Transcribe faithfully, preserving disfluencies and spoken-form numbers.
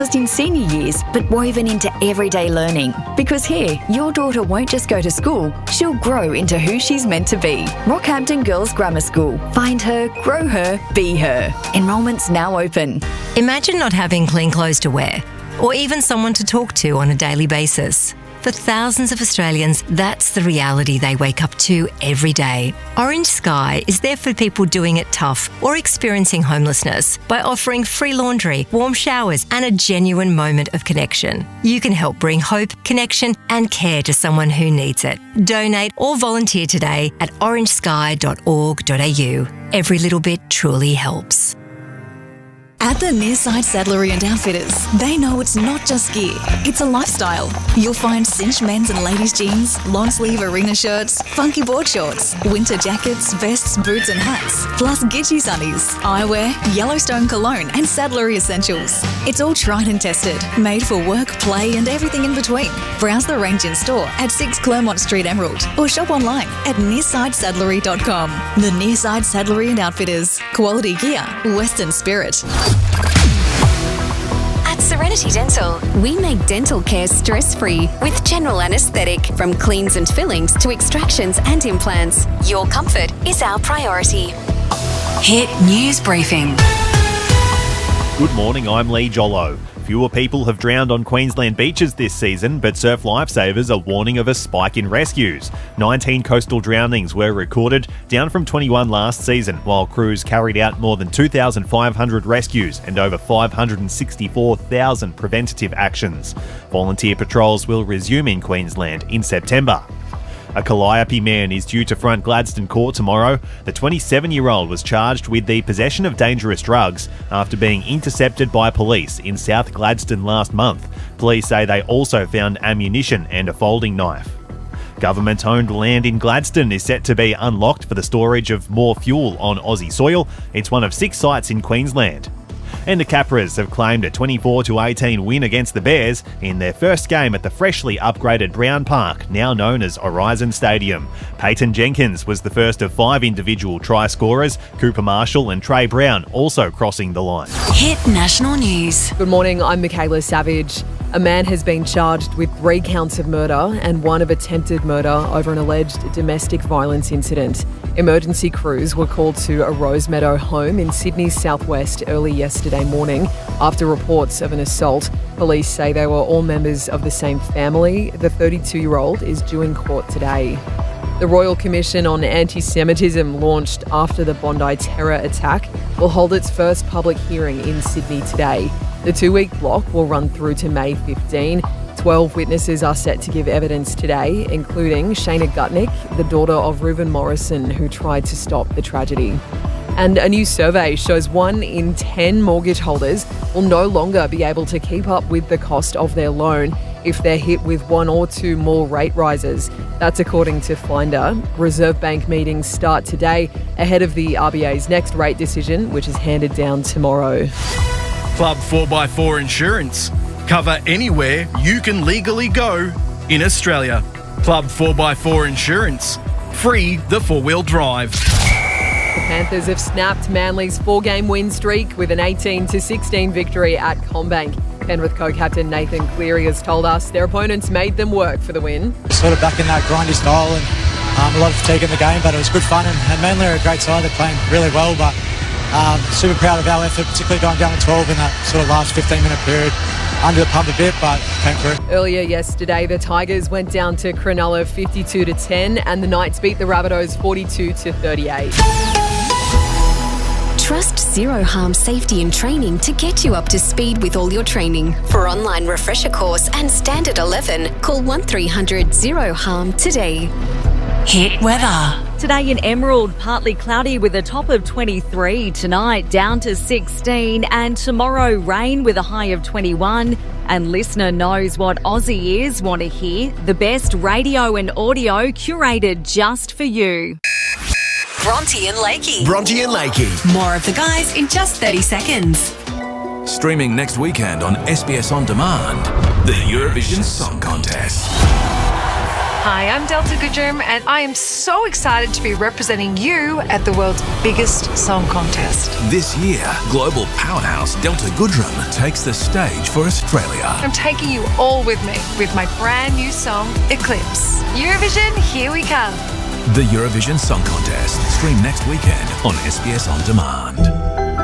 in senior years, but woven into everyday learning. Because here, your daughter won't just go to school, she'll grow into who she's meant to be. Rockhampton Girls Grammar School. Find her, grow her, be her. Enrolment's now open. Imagine not having clean clothes to wear, or even someone to talk to on a daily basis. For thousands of Australians, that's the reality they wake up to every day. Orange Sky is there for people doing it tough or experiencing homelessness by offering free laundry, warm showers, and a genuine moment of connection. You can help bring hope, connection, and care to someone who needs it. Donate or volunteer today at orange sky dot org dot a u. Every little bit truly helps. At the Nearside Saddlery and Outfitters, they know it's not just gear, it's a lifestyle. You'll find cinch men's and ladies' jeans, long-sleeve arena shirts, funky board shorts, winter jackets, vests, boots and hats, plus Gitchy sunnies, eyewear, Yellowstone cologne and saddlery essentials. It's all tried and tested, made for work, play and everything in between. Browse the range in store at six Claremont Street Emerald or shop online at nearside saddlery dot com. The Nearside Saddlery and Outfitters. Quality gear, Western spirit. At Serenity Dental, we make dental care stress-free with general anaesthetic, from cleans and fillings to extractions and implants. Your comfort is our priority. Hit News Briefing. Good morning, I'm Lee Jollo. Fewer people have drowned on Queensland beaches this season, but surf lifesavers are warning of a spike in rescues. nineteen coastal drownings were recorded, down from twenty-one last season, while crews carried out more than two thousand five hundred rescues and over five hundred sixty-four thousand preventative actions. Volunteer patrols will resume in Queensland in September. A Calliope man is due to front Gladstone Court tomorrow. The twenty-seven-year-old was charged with the possession of dangerous drugs after being intercepted by police in South Gladstone last month. Police say they also found ammunition and a folding knife. Government-owned land in Gladstone is set to be unlocked for the storage of more fuel on Aussie soil. It's one of six sites in Queensland. And the Capras have claimed a twenty-four to eighteen win against the Bears in their first game at the freshly upgraded Brown Park, now known as Horizon Stadium. Peyton Jenkins was the first of five individual try scorers, Cooper Marshall and Trey Brown also crossing the line. Hit National News. Good morning, I'm Michaela Savage. A man has been charged with three counts of murder and one of attempted murder over an alleged domestic violence incident. Emergency crews were called to a Rosemeadow home in Sydney's southwest early yesterday morning after reports of an assault. Police say they were all members of the same family. The thirty-two-year-old is due in court today. The Royal Commission on Anti-Semitism, launched after the Bondi terror attack, will hold its first public hearing in Sydney today. The two-week block will run through to May fifteenth. Twelve witnesses are set to give evidence today, including Shana Gutnick, the daughter of Reuben Morrison, who tried to stop the tragedy. And a new survey shows one in ten mortgage holders will no longer be able to keep up with the cost of their loan if they're hit with one or two more rate rises. That's according to Finder. Reserve Bank meetings start today ahead of the R B A's next rate decision, which is handed down tomorrow. Club four by four Insurance. Cover anywhere you can legally go in Australia. Club four by four Insurance. Free the four-wheel drive. The Panthers have snapped Manly's four-game win streak with an eighteen to sixteen victory at CommBank. Penrith co-captain Nathan Cleary has told us their opponents made them work for the win. Sort of back in that grindy style and um, a lot of fatigue in the game, but it was good fun, and, and Manly are a great side. They're playing really well, but um, super proud of our effort, particularly going down to twelve in that sort of last fifteen minute period. Under the pump a bit, but came through. Earlier yesterday, the Tigers went down to Cronulla fifty-two to ten, and the Knights beat the Rabbitohs forty-two to thirty-eight. Trust Zero Harm Safety and Training to get you up to speed with all your training. For online refresher course and Standard eleven, call one three hundred zero harm today. Hit weather. Today in Emerald, partly cloudy with a top of twenty-three. Tonight, down to sixteen. And tomorrow, rain with a high of twenty-one. And listener knows what Aussie ears want to hear. The best radio and audio curated just for you. Bronte and Lakey. Bronte and Lakey. More of the guys in just thirty seconds. Streaming next weekend on S B S On Demand, the Eurovision Song Contest. Hi, I'm Delta Goodrum, and I am so excited to be representing you at the world's biggest song contest. This year, global powerhouse Delta Goodrum takes the stage for Australia. I'm taking you all with me with my brand new song, Eclipse. Eurovision, here we come. The Eurovision Song Contest. Stream next weekend on S B S On Demand.